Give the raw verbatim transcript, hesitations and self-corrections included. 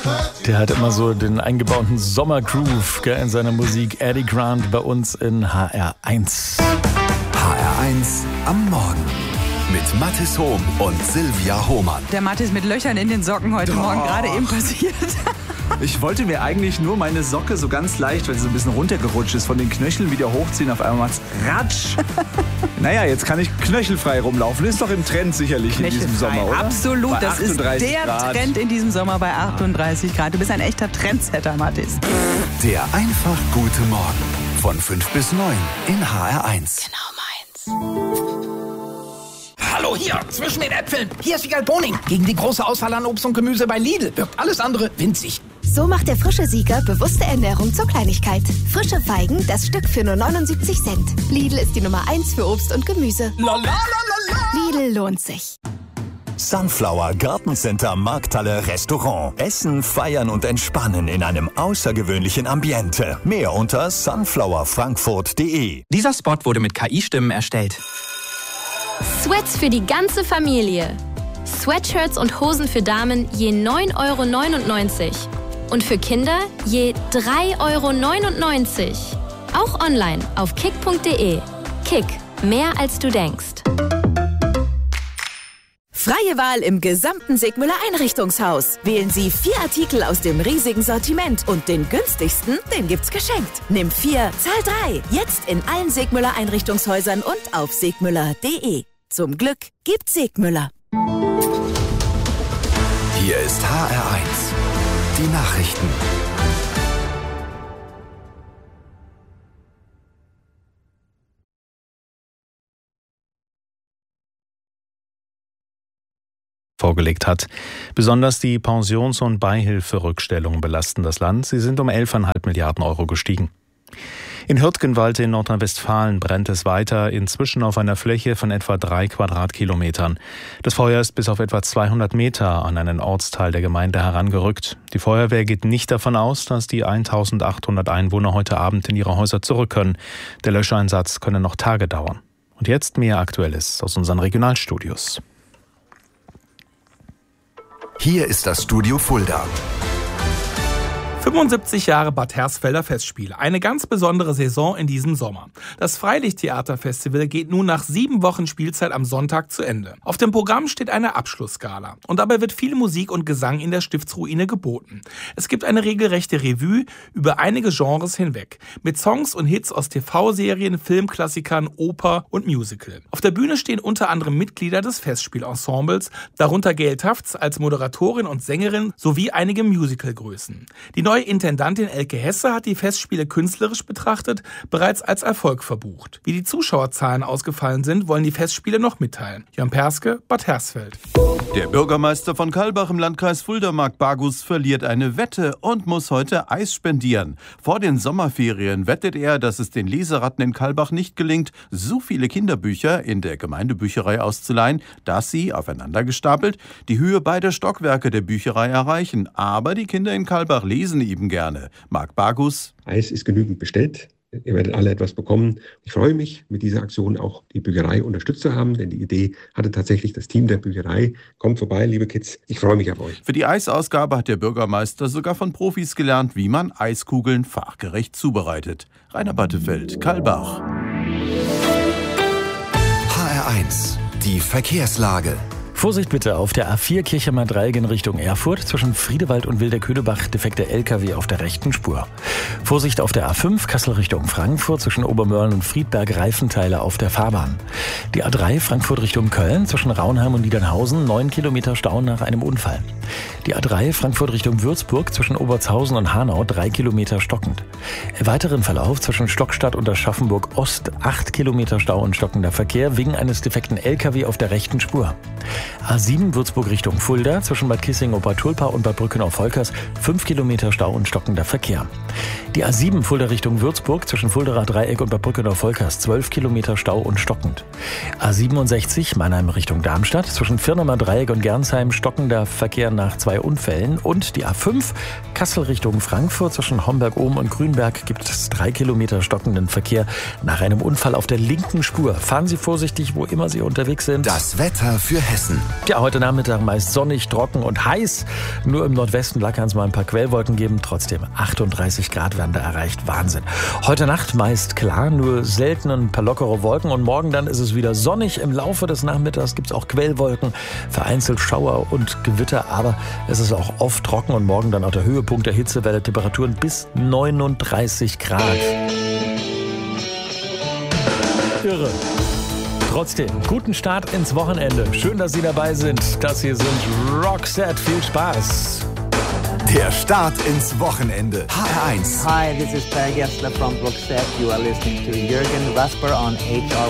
Der hat immer so den eingebauten Sommergroove gell, in seiner Musik. Eddie Grant bei uns in H R eins. H R eins am Morgen mit Mathis Hohm und Silvia Hohmann. Der Mathis mit Löchern in den Socken heute oh. Morgen gerade eben passiert. Ich wollte mir eigentlich nur meine Socke so ganz leicht, weil sie so ein bisschen runtergerutscht ist, von den Knöcheln wieder hochziehen. Auf einmal macht's ratsch. Naja, jetzt kann ich knöchelfrei rumlaufen. Ist doch im Trend sicherlich in diesem Sommer, oder? Absolut, bei das ist der Grad. Trend in diesem Sommer bei achtunddreißig Grad. Du bist ein echter Trendsetter, Mathis. Der einfach gute Morgen von fünf bis neun in H R eins. Genau meins. Hallo hier, zwischen den Äpfeln. Hier ist Wiegald Boning. Gegen die große Auswahl an Obst und Gemüse bei Lidl wirkt alles andere winzig. So macht der frische Sieger bewusste Ernährung zur Kleinigkeit. Frische Feigen, das Stück für nur neunundsiebzig Cent. Lidl ist die Nummer eins für Obst und Gemüse. Lidl lohnt sich. Sunflower Gartencenter Markthalle Restaurant. Essen, feiern und entspannen in einem außergewöhnlichen Ambiente. Mehr unter sunflower frankfurt punkt de. Dieser Spot wurde mit K I-Stimmen erstellt. Sweats für die ganze Familie. Sweatshirts und Hosen für Damen je neun Euro neunundneunzig. Und für Kinder je drei Euro neunundneunzig. Auch online auf kick punkt de. Kick, mehr als du denkst. Freie Wahl im gesamten Segmüller Einrichtungshaus. Wählen Sie vier Artikel aus dem riesigen Sortiment und den günstigsten, den gibt's geschenkt. Nimm vier, zahl drei. Jetzt in allen Segmüller Einrichtungshäusern und auf segmüller punkt de. Zum Glück gibt's Segmüller. Hier ist H R eins. Die Nachrichten. Vorgelegt hat. Besonders die Pensions- und Beihilferückstellungen belasten das Land. Sie sind um elf Komma fünf Milliarden Euro gestiegen. In Hürtgenwalde in Nordrhein-Westfalen brennt es weiter, inzwischen auf einer Fläche von etwa drei Quadratkilometern. Das Feuer ist bis auf etwa zweihundert Meter an einen Ortsteil der Gemeinde herangerückt. Die Feuerwehr geht nicht davon aus, dass die eintausendachthundert Einwohner heute Abend in ihre Häuser zurück können. Der Löscheinsatz könne noch Tage dauern. Und jetzt mehr Aktuelles aus unseren Regionalstudios. Hier ist das Studio Fulda. fünfundsiebzig Jahre Bad Hersfelder Festspiel. Eine ganz besondere Saison in diesem Sommer. Das Freilichttheaterfestival geht nun nach sieben Wochen Spielzeit am Sonntag zu Ende. Auf dem Programm steht eine Abschlussgala. Und dabei wird viel Musik und Gesang in der Stiftsruine geboten. Es gibt eine regelrechte Revue über einige Genres hinweg. Mit Songs und Hits aus T V-Serien, Filmklassikern, Oper und Musical. Auf der Bühne stehen unter anderem Mitglieder des Festspielensembles, darunter Gail Tafts als Moderatorin und Sängerin sowie einige Musicalgrößen. Die neue Intendantin Elke Hesse hat die Festspiele künstlerisch betrachtet bereits als Erfolg verbucht. Wie die Zuschauerzahlen ausgefallen sind, wollen die Festspiele noch mitteilen. Jan Perske, Bad Hersfeld. Der Bürgermeister von Kalbach im Landkreis Fulda, Marc Bagus, verliert eine Wette und muss heute Eis spendieren. Vor den Sommerferien wettet er, dass es den Leseratten in Kalbach nicht gelingt, so viele Kinderbücher in der Gemeindebücherei auszuleihen, dass sie, aufeinander gestapelt, die Höhe beider Stockwerke der Bücherei erreichen. Aber die Kinder in Kalbach lesen eben gerne. Marc Bagus. Eis ist genügend bestellt. Ihr werdet alle etwas bekommen. Ich freue mich, mit dieser Aktion auch die Bücherei unterstützt zu haben, denn die Idee hatte tatsächlich das Team der Bücherei. Kommt vorbei, liebe Kids. Ich freue mich auf euch. Für die Eisausgabe hat der Bürgermeister sogar von Profis gelernt, wie man Eiskugeln fachgerecht zubereitet. Rainer Battefeld, Kalbach. H R eins. Die Verkehrslage. Vorsicht bitte auf der A vier Kirchheimer Dreieck in Richtung Erfurt, zwischen Friedewald und Wilderködebach defekte L K W auf der rechten Spur. Vorsicht auf der A fünf Kassel Richtung Frankfurt, zwischen Obermörlen und Friedberg Reifenteile auf der Fahrbahn. Die A drei Frankfurt Richtung Köln, zwischen Raunheim und Niedernhausen, neun Kilometer Stau nach einem Unfall. Die A drei Frankfurt Richtung Würzburg, zwischen Obertshausen und Hanau, drei Kilometer stockend. Im weiteren Verlauf zwischen Stockstadt und Aschaffenburg Ost, acht Kilometer Stau und stockender Verkehr wegen eines defekten L K W auf der rechten Spur. A sieben Würzburg Richtung Fulda, zwischen Bad Kissing-Obertulpa und Bad Brückenau-Volkers, fünf Kilometer Stau und stockender Verkehr. Die A sieben Fulda Richtung Würzburg, zwischen Fuldaer Dreieck und Bad Brückenau-Volkers, zwölf Kilometer Stau und stockend. A siebenundsechzig Mannheim Richtung Darmstadt, zwischen Firnemer Dreieck und Gernsheim, stockender Verkehr nach zwei Unfällen. Und die A fünf, Kassel Richtung Frankfurt, zwischen Homberg-Ohm und Grünberg gibt es drei Kilometer stockenden Verkehr nach einem Unfall auf der linken Spur. Fahren Sie vorsichtig, wo immer Sie unterwegs sind. Das Wetter für Hessen. Ja, heute Nachmittag meist sonnig, trocken und heiß. Nur im Nordwesten kann es mal ein paar Quellwolken geben. Trotzdem achtunddreißig Grad werden da erreicht. Wahnsinn. Heute Nacht meist klar, nur selten ein paar lockere Wolken. Und morgen dann ist es wieder sonnig. Im Laufe des Nachmittags gibt es auch Quellwolken, vereinzelt Schauer und Gewitter. Aber es ist auch oft trocken und morgen dann auch der Höhepunkt der Hitzewelle. Temperaturen bis neununddreißig Grad. Irre. Trotzdem, guten Start ins Wochenende. Schön, dass Sie dabei sind. Das hier sind Roxette. Viel Spaß. Der Start ins Wochenende. H R eins. Hi, this is Per Gessler from Roxette. You are listening to Jürgen Rasper on H R